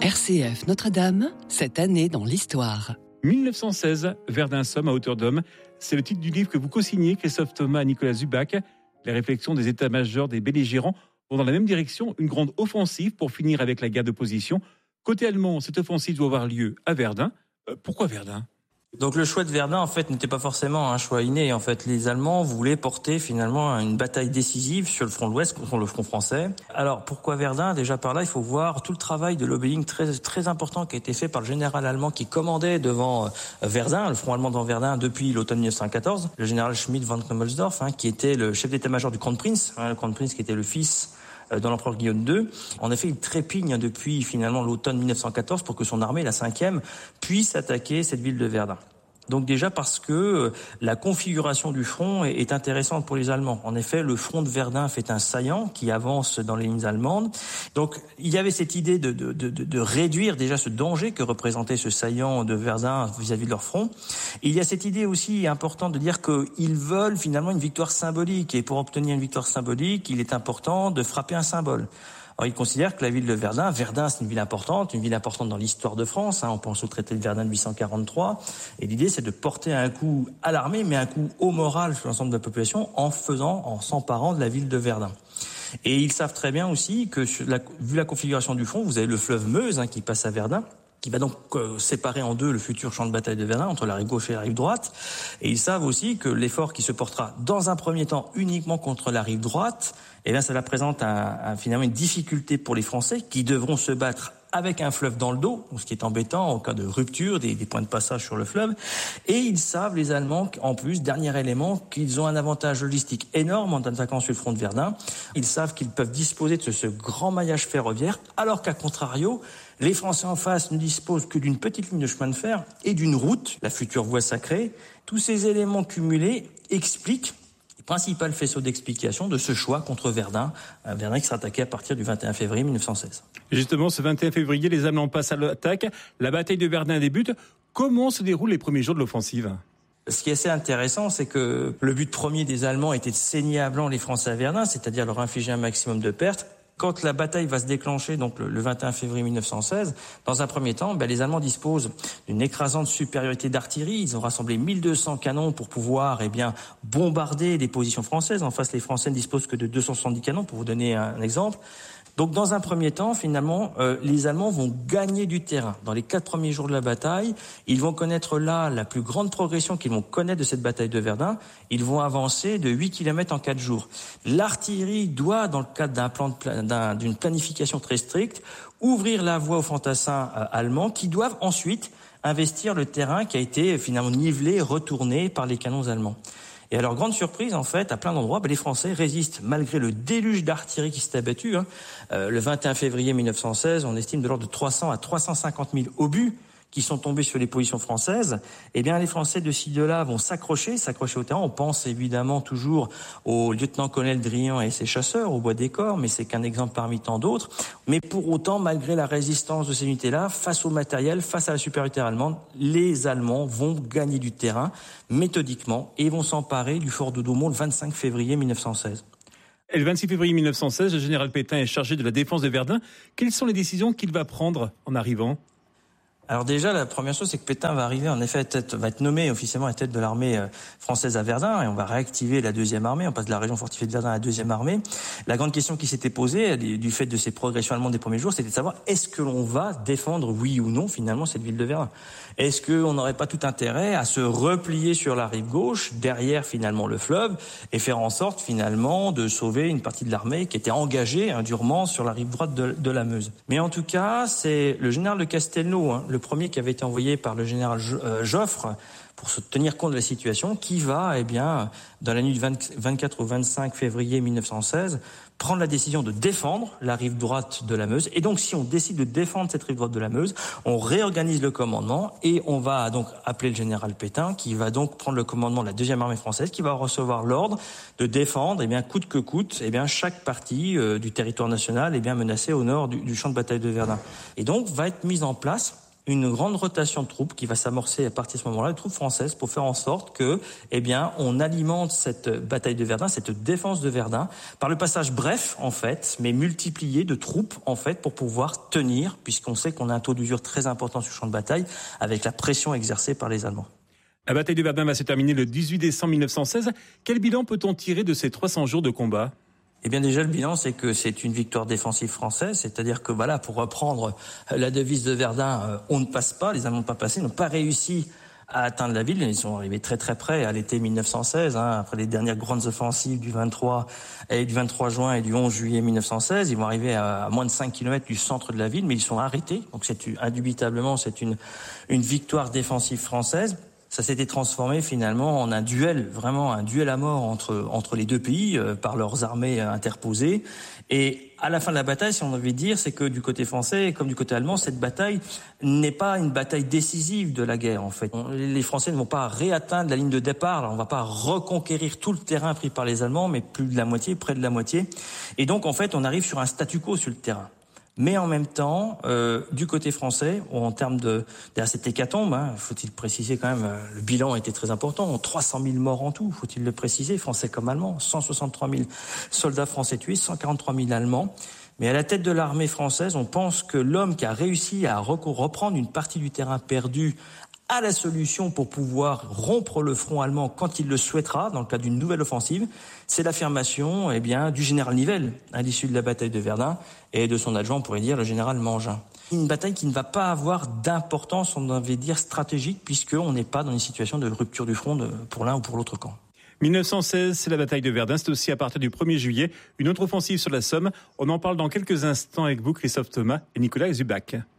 RCF Notre-Dame, cette année dans l'histoire. 1916, Verdun-Somme à hauteur d'homme, c'est le titre du livre que vous co-signez, Christophe Thomas et Nicolas Zubac. Les réflexions des états-majors des belligérants vont dans la même direction, une grande offensive pour finir avec la guerre de position. Côté allemand, cette offensive doit avoir lieu à Verdun. Pourquoi Verdun ? Donc le choix de Verdun, en fait, n'était pas forcément un choix inné. En fait, les Allemands voulaient porter finalement une bataille décisive sur le front de l'Ouest contre le front français. Alors pourquoi Verdun ? Déjà par là, il faut voir tout le travail de lobbying très important qui a été fait par le général allemand qui commandait devant Verdun, le front allemand devant Verdun depuis l'automne 1914, le général Schmidt von Knummelsdorff, qui était le chef d'état-major du Kronprinz, le Kronprinz qui était le fils de l'empereur Guillaume II. En effet, il trépigne depuis finalement l'automne 1914 pour que son armée, la 5e, puisse attaquer cette ville de Verdun. Donc déjà parce que la configuration du front est intéressante pour les Allemands. En effet, le front de Verdun fait un saillant qui avance dans les lignes allemandes. Donc il y avait cette idée de réduire déjà ce danger que représentait ce saillant de Verdun vis-à-vis de leur front. Et il y a cette idée aussi importante de dire qu'ils veulent finalement une victoire symbolique. Et pour obtenir une victoire symbolique, il est important de frapper un symbole. Alors, ils considèrent que la ville de Verdun, c'est une ville importante dans l'histoire de France. On pense au traité de Verdun de 1843. Et l'idée, c'est de porter un coup à l'armée, mais un coup au moral sur l'ensemble de la population en s'emparant de la ville de Verdun. Et ils savent très bien aussi que, vu la configuration du front, vous avez le fleuve Meuse qui passe à Verdun, qui va donc séparer en deux le futur champ de bataille de Verdun, entre la rive gauche et la rive droite. Et ils savent aussi que l'effort qui se portera dans un premier temps uniquement contre la rive droite, ça la présente finalement une difficulté pour les Français qui devront se battre avec un fleuve dans le dos, ce qui est embêtant en cas de rupture des points de passage sur le fleuve. Et ils savent, les Allemands, en plus, dernier élément, qu'ils ont un avantage logistique énorme en attaquant sur le front de Verdun. Ils savent qu'ils peuvent disposer de ce grand maillage ferroviaire, alors qu'à contrario, les Français en face ne disposent que d'une petite ligne de chemin de fer et d'une route, la future voie sacrée. Tous ces éléments cumulés expliquent principal faisceau d'explication de ce choix contre Verdun, Verdun qui sera attaqué à partir du 21 février 1916. Justement, ce 21 février, les Allemands passent à l'attaque, la bataille de Verdun débute. Comment se déroulent les premiers jours de l'offensive ? Ce qui est assez intéressant, c'est que le but premier des Allemands était de saigner à blanc les Français à Verdun, c'est-à-dire leur infliger un maximum de pertes. Quand la bataille va se déclencher, donc le 21 février 1916, dans un premier temps, les Allemands disposent d'une écrasante supériorité d'artillerie. Ils ont rassemblé 1200 canons pour pouvoir, bombarder les positions françaises. En face, les Français ne disposent que de 270 canons, pour vous donner un exemple. Donc, dans un premier temps, finalement, les Allemands vont gagner du terrain. Dans les 4 premiers jours de la bataille, ils vont connaître là la plus grande progression qu'ils vont connaître de cette bataille de Verdun. Ils vont avancer de 8 km en 4 jours. L'artillerie doit, dans le cadre d'une planification très stricte, ouvrir la voie aux fantassins allemands qui doivent ensuite investir le terrain qui a été finalement nivelé, retourné par les canons allemands. Et à leur grande surprise, en fait, à plein d'endroits, les Français résistent malgré le déluge d'artillerie qui s'est abattu. Le 21 février 1916, on estime de l'ordre de 300 à 350 000 obus qui sont tombés sur les positions françaises. Les Français de ci, de là vont s'accrocher au terrain. On pense évidemment toujours au lieutenant-colonel Drian et ses chasseurs au Bois des Corps, mais c'est qu'un exemple parmi tant d'autres. Mais pour autant, malgré la résistance de ces unités-là, face au matériel, face à la supériorité allemande, les Allemands vont gagner du terrain méthodiquement et vont s'emparer du fort de Douaumont le 25 février 1916. Et le 26 février 1916, le général Pétain est chargé de la défense de Verdun. Quelles sont les décisions qu'il va prendre en arrivant ? Alors déjà, la première chose, c'est que Pétain va arriver, en effet, va être nommé officiellement à la tête de l'armée française à Verdun, et on va réactiver la 2e armée, on passe de la région fortifiée de Verdun à la 2e armée. La grande question qui s'était posée, du fait de ces progressions allemandes des premiers jours, c'était de savoir, est-ce que l'on va défendre, oui ou non, finalement, cette ville de Verdun ? Est-ce qu'on n'aurait pas tout intérêt à se replier sur la rive gauche, derrière, finalement, le fleuve, et faire en sorte, finalement, de sauver une partie de l'armée qui était engagée, durement, sur la rive droite de la Meuse. Mais en tout cas, c'est le général de Castelnau, le premier qui avait été envoyé par le général Joffre pour se tenir compte de la situation, qui va, dans la nuit du 24 au 25 février 1916, prendre la décision de défendre la rive droite de la Meuse. Et donc, si on décide de défendre cette rive droite de la Meuse, on réorganise le commandement et on va donc appeler le général Pétain, qui va donc prendre le commandement de la 2e armée française, qui va recevoir l'ordre de défendre, coûte que coûte, chaque partie du territoire national, menacée au nord du champ de bataille de Verdun. Et donc, va être mise en place une grande rotation de troupes qui va s'amorcer à partir de ce moment-là, les troupes françaises, pour faire en sorte que, on alimente cette bataille de Verdun, cette défense de Verdun, par le passage bref, en fait, mais multiplié de troupes, en fait, pour pouvoir tenir, puisqu'on sait qu'on a un taux d'usure très important sur le champ de bataille, avec la pression exercée par les Allemands. La bataille de Verdun va se terminer le 18 décembre 1916. Quel bilan peut-on tirer de ces 300 jours de combat ? Déjà, le bilan, c'est que c'est une victoire défensive française, c'est-à-dire que, pour reprendre la devise de Verdun, on ne passe pas, les Allemands n'ont pas passé, n'ont pas réussi à atteindre la ville. Ils sont arrivés très très près à l'été 1916, après les dernières grandes offensives du 23 juin et du 11 juillet 1916. Ils vont arriver à moins de 5 km du centre de la ville, mais ils sont arrêtés. Donc indubitablement, c'est une victoire défensive française. Ça s'était transformé finalement en un duel à mort entre les deux pays par leurs armées interposées. Et à la fin de la bataille, si on a envie de dire, c'est que du côté français comme du côté allemand, cette bataille n'est pas une bataille décisive de la guerre en fait. Les Français ne vont pas réatteindre la ligne de départ. Alors, on ne va pas reconquérir tout le terrain pris par les Allemands, mais plus de la moitié, près de la moitié. Et donc en fait, on arrive sur un statu quo sur le terrain. Mais en même temps, du côté français, en termes derrière cette hécatombe, faut-il préciser quand même, le bilan était très important, 300 000 morts en tout, faut-il le préciser, français comme allemands, 163 000 soldats français tués, 143 000 Allemands. Mais à la tête de l'armée française, on pense que l'homme qui a réussi à reprendre une partie du terrain perdu à la solution pour pouvoir rompre le front allemand quand il le souhaitera, dans le cadre d'une nouvelle offensive, c'est l'affirmation du général Nivelle, à l'issue de la bataille de Verdun, et de son adjoint, on pourrait dire, le général Mangin. Une bataille qui ne va pas avoir d'importance, on devait dire, stratégique, puisqu'on n'est pas dans une situation de rupture du front pour l'un ou pour l'autre camp. 1916, c'est la bataille de Verdun. C'est aussi à partir du 1er juillet, une autre offensive sur la Somme. On en parle dans quelques instants avec vous, Christophe Thomas et Nicolas Zubac.